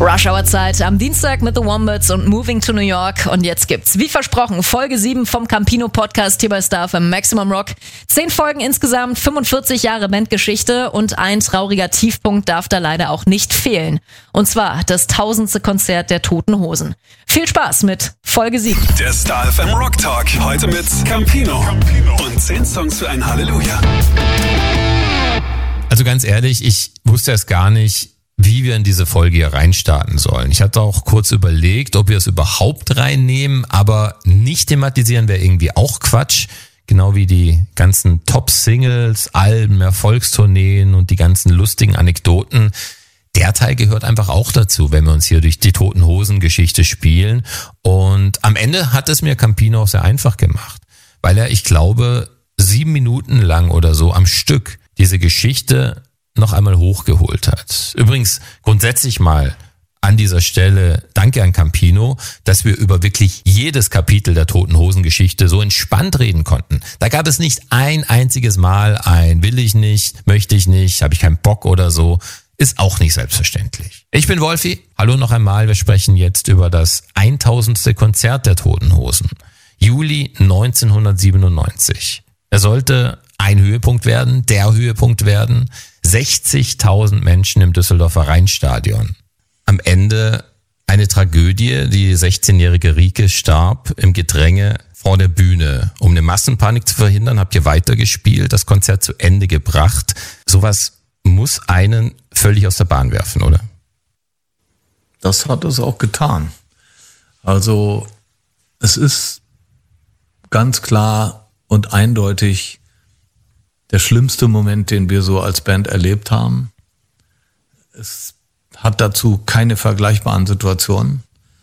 Rush Hour Zeit am Dienstag mit The Wombats und Moving to New York. Und jetzt gibt's, wie versprochen, Folge 7 vom Campino Podcast hier bei Star FM Maximum Rock. 10 Folgen insgesamt, 45 Jahre Bandgeschichte und ein trauriger Tiefpunkt darf da leider auch nicht fehlen. Und zwar das 1000. Konzert der Toten Hosen. Viel Spaß mit Folge 7. Der Star FM Rock Talk, heute mit Campino. Und 10 Songs für ein Halleluja. Also ganz ehrlich, ich wusste erst gar nicht, wie wir in diese Folge hier reinstarten sollen. Ich hatte auch kurz überlegt, ob wir es überhaupt reinnehmen, aber nicht thematisieren wäre irgendwie auch Quatsch. Genau wie die ganzen Top-Singles, Alben, Erfolgstourneen und die ganzen lustigen Anekdoten. Der Teil gehört einfach auch dazu, wenn wir uns hier durch die Toten Hosen Geschichte spielen. Und am Ende hat es mir Campino auch sehr einfach gemacht, weil er, ich glaube, 7 Minuten lang oder so am Stück diese Geschichte noch einmal hochgeholt hat. Übrigens grundsätzlich mal an dieser Stelle danke an Campino, dass wir über wirklich jedes Kapitel der Toten Hosen Geschichte so entspannt reden konnten. Da gab es nicht ein einziges Mal ein will ich nicht, möchte ich nicht, habe ich keinen Bock oder so. Ist auch nicht selbstverständlich. Ich bin Wolfi. Hallo noch einmal. Wir sprechen jetzt über das 1000. Konzert der Toten Hosen. Juli 1997. Er sollte ein Höhepunkt werden, der Höhepunkt werden. 60.000 Menschen im Düsseldorfer Rheinstadion. Am Ende eine Tragödie. Die 16-jährige Rike starb im Gedränge vor der Bühne. Um eine Massenpanik zu verhindern, habt ihr weitergespielt, das Konzert zu Ende gebracht. Sowas muss einen völlig aus der Bahn werfen, oder? Das hat es auch getan. Also es ist ganz klar und eindeutig der schlimmste Moment, den wir so als Band erlebt haben. Es hat dazu keine vergleichbaren Situationen.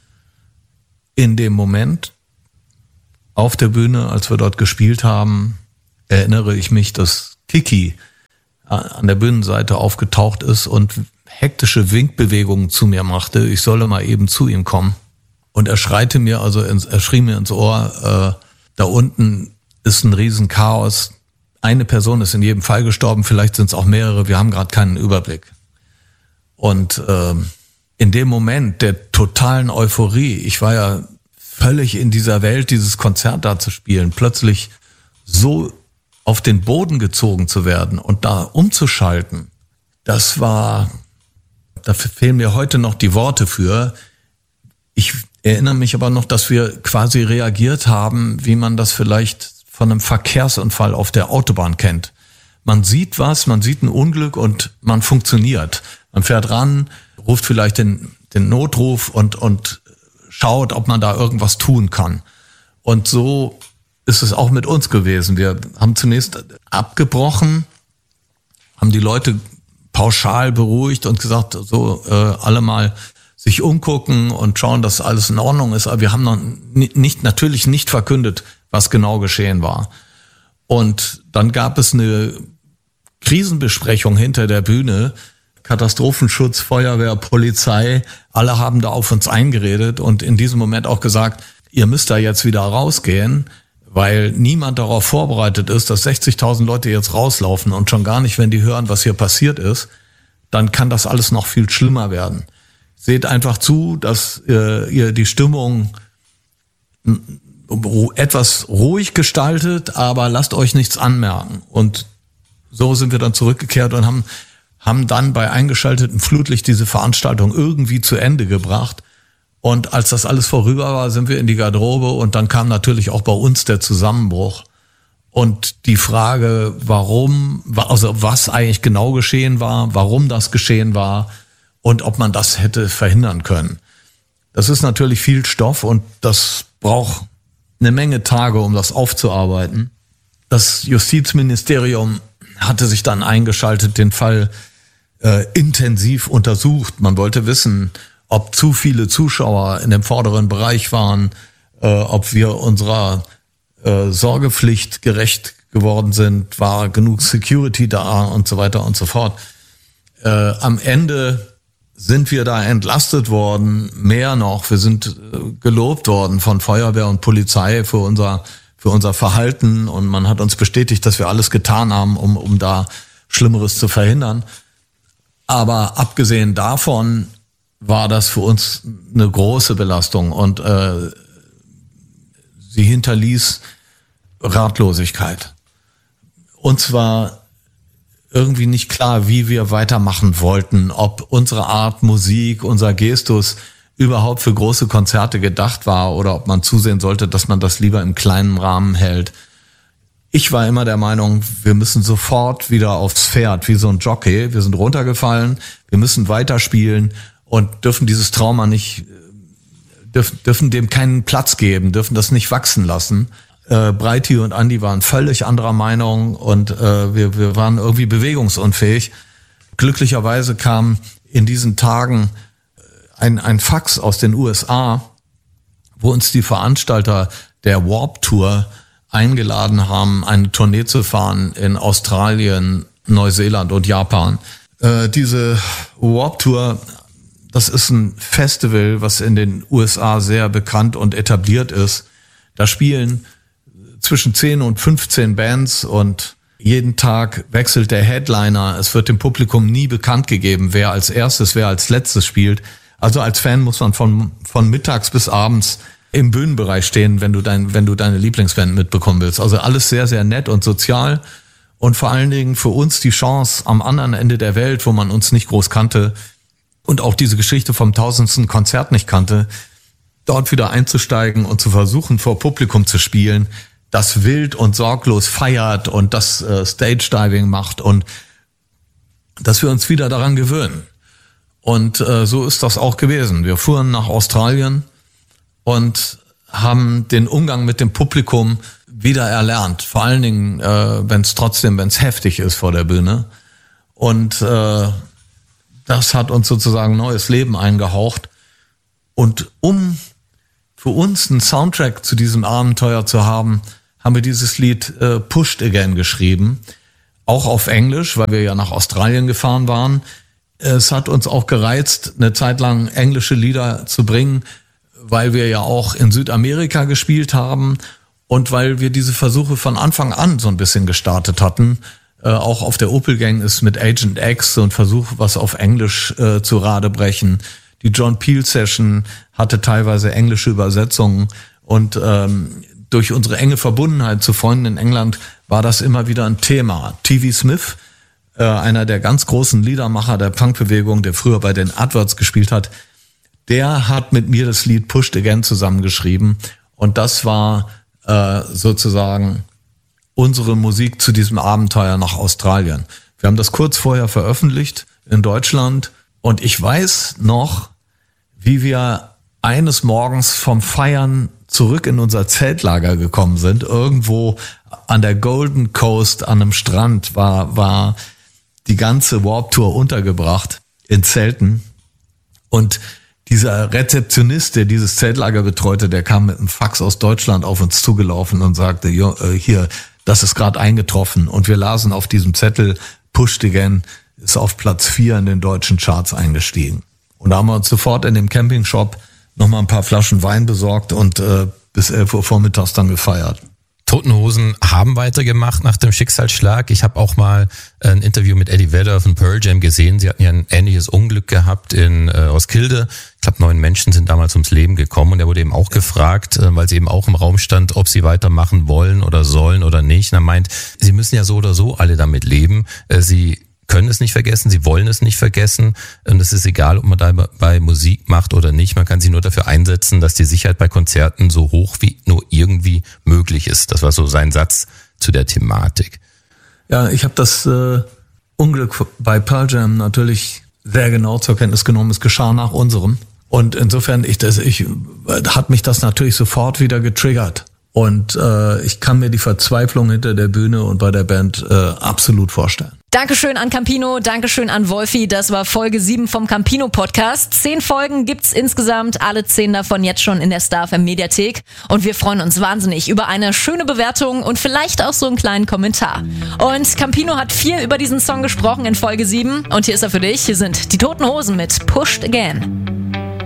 In dem Moment auf der Bühne, als wir dort gespielt haben, erinnere ich mich, dass Kiki an der Bühnenseite aufgetaucht ist und hektische Winkbewegungen zu mir machte. Ich solle mal eben zu ihm kommen. Und er schrie mir ins Ohr, da unten ist ein Riesenchaos. Eine Person ist in jedem Fall gestorben, vielleicht sind es auch mehrere, wir haben gerade keinen Überblick. Und in dem Moment der totalen Euphorie, ich war ja völlig in dieser Welt, dieses Konzert da zu spielen, plötzlich so auf den Boden gezogen zu werden und da umzuschalten, da fehlen mir heute noch die Worte für. Ich erinnere mich aber noch, dass wir quasi reagiert haben, wie man das vielleicht von einem Verkehrsunfall auf der Autobahn kennt. Man sieht was, man sieht ein Unglück und man funktioniert. Man fährt ran, ruft vielleicht den Notruf und schaut, ob man da irgendwas tun kann. Und so ist es auch mit uns gewesen. Wir haben zunächst abgebrochen, haben die Leute pauschal beruhigt und gesagt, so alle mal sich umgucken und schauen, dass alles in Ordnung ist. Aber wir haben noch natürlich nicht verkündet, was genau geschehen war. Und dann gab es eine Krisenbesprechung hinter der Bühne. Katastrophenschutz, Feuerwehr, Polizei, alle haben da auf uns eingeredet und in diesem Moment auch gesagt, ihr müsst da jetzt wieder rausgehen, weil niemand darauf vorbereitet ist, dass 60.000 Leute jetzt rauslaufen und schon gar nicht, wenn die hören, was hier passiert ist, dann kann das alles noch viel schlimmer werden. Seht einfach zu, dass ihr die Stimmung etwas ruhig gestaltet, aber lasst euch nichts anmerken. Und so sind wir dann zurückgekehrt und haben dann bei eingeschaltetem Flutlicht diese Veranstaltung irgendwie zu Ende gebracht. Und als das alles vorüber war, sind wir in die Garderobe und dann kam natürlich auch bei uns der Zusammenbruch. Und die Frage, was eigentlich genau geschehen war, warum das geschehen war und ob man das hätte verhindern können. Das ist natürlich viel Stoff und das braucht eine Menge Tage, um das aufzuarbeiten. Das Justizministerium hatte sich dann eingeschaltet, den Fall intensiv untersucht. Man wollte wissen, ob zu viele Zuschauer in dem vorderen Bereich waren, ob wir unserer Sorgepflicht gerecht geworden sind, war genug Security da und so weiter und so fort. Am Ende sind wir da entlastet worden, mehr noch. Wir sind gelobt worden von Feuerwehr und Polizei für unser Verhalten und man hat uns bestätigt, dass wir alles getan haben, um da Schlimmeres zu verhindern. Aber abgesehen davon war das für uns eine große Belastung und sie hinterließ Ratlosigkeit. Uns war irgendwie nicht klar, wie wir weitermachen wollten, ob unsere Art Musik, unser Gestus überhaupt für große Konzerte gedacht war oder ob man zusehen sollte, dass man das lieber im kleinen Rahmen hält. Ich war immer der Meinung, wir müssen sofort wieder aufs Pferd, wie so ein Jockey. Wir sind runtergefallen, wir müssen weiterspielen und dürfen dieses Trauma nicht, dürfen dem keinen Platz geben, dürfen das nicht wachsen lassen. Breiti und Andi waren völlig anderer Meinung und wir waren irgendwie bewegungsunfähig. Glücklicherweise kam in diesen Tagen ein Fax aus den USA, wo uns die Veranstalter der Warped Tour eingeladen haben, eine Tournee zu fahren in Australien, Neuseeland und Japan. Diese Warped Tour, das ist ein Festival, was in den USA sehr bekannt und etabliert ist. Da spielen zwischen 10 und 15 Bands und jeden Tag wechselt der Headliner. Es wird dem Publikum nie bekannt gegeben, wer als erstes, wer als letztes spielt. Also als Fan muss man von mittags bis abends im Bühnenbereich stehen, wenn du deine Lieblingsband mitbekommen willst. Also alles sehr, sehr nett und sozial und vor allen Dingen für uns die Chance am anderen Ende der Welt, wo man uns nicht groß kannte und auch diese Geschichte vom 1000. Konzert nicht kannte, dort wieder einzusteigen und zu versuchen, vor Publikum zu spielen, das wild und sorglos feiert und das Stage-Diving macht und dass wir uns wieder daran gewöhnen. Und so ist das auch gewesen. Wir fuhren nach Australien und haben den Umgang mit dem Publikum wieder erlernt. Vor allen Dingen, wenn es heftig ist vor der Bühne. Und das hat uns sozusagen neues Leben eingehaucht. Und um für uns einen Soundtrack zu diesem Abenteuer zu haben, haben wir dieses Lied Pushed Again geschrieben. Auch auf Englisch, weil wir ja nach Australien gefahren waren. Es hat uns auch gereizt, eine Zeit lang englische Lieder zu bringen, weil wir ja auch in Südamerika gespielt haben und weil wir diese Versuche von Anfang an so ein bisschen gestartet hatten. Auch auf der Opel Gang ist mit Agent X so ein Versuch, was auf Englisch zu Rade brechen. Die John Peel Session hatte teilweise englische Übersetzungen und durch unsere enge Verbundenheit zu Freunden in England war das immer wieder ein Thema. T.V. Smith, einer der ganz großen Liedermacher der Punkbewegung, der früher bei den Adverts gespielt hat, der hat mit mir das Lied Pushed Again zusammengeschrieben und das war sozusagen unsere Musik zu diesem Abenteuer nach Australien. Wir haben das kurz vorher veröffentlicht in Deutschland und ich weiß noch, wie wir eines Morgens vom Feiern zurück in unser Zeltlager gekommen sind. Irgendwo an der Golden Coast an einem Strand war die ganze Warped Tour untergebracht in Zelten und dieser Rezeptionist, der dieses Zeltlager betreute, der kam mit einem Fax aus Deutschland auf uns zugelaufen und sagte, hier, das ist gerade eingetroffen. Und wir lasen auf diesem Zettel, Pushed Again ist auf Platz 4 in den deutschen Charts eingestiegen. Und da haben wir uns sofort in dem Campingshop nochmal ein paar Flaschen Wein besorgt und bis 11 Uhr vormittags dann gefeiert. Toten Hosen haben weitergemacht nach dem Schicksalsschlag. Ich habe auch mal ein Interview mit Eddie Vedder von Pearl Jam gesehen. Sie hatten ja ein ähnliches Unglück gehabt in Roskilde. Ich glaube, 9 Menschen sind damals ums Leben gekommen und er wurde eben auch gefragt, weil sie eben auch im Raum stand, ob sie weitermachen wollen oder sollen oder nicht. Und er meint, sie müssen ja so oder so alle damit leben. Sie können es nicht vergessen, sie wollen es nicht vergessen. Und es ist egal, ob man dabei Musik macht oder nicht. Man kann sich nur dafür einsetzen, dass die Sicherheit bei Konzerten so hoch wie nur irgendwie möglich ist. Das war so sein Satz zu der Thematik. Ja, ich habe das Unglück bei Pearl Jam natürlich sehr genau zur Kenntnis genommen. Es geschah nach unserem. Und insofern hat mich das natürlich sofort wieder getriggert. Und ich kann mir die Verzweiflung hinter der Bühne und bei der Band absolut vorstellen. Dankeschön an Campino, Dankeschön an Wolfi. Das war Folge 7 vom Campino Podcast. 10 Folgen gibt's insgesamt, alle 10 davon jetzt schon in der Star FM Mediathek. Und wir freuen uns wahnsinnig über eine schöne Bewertung und vielleicht auch so einen kleinen Kommentar. Und Campino hat viel über diesen Song gesprochen in Folge 7. Und hier ist er für dich. Hier sind die Toten Hosen mit Pushed Again.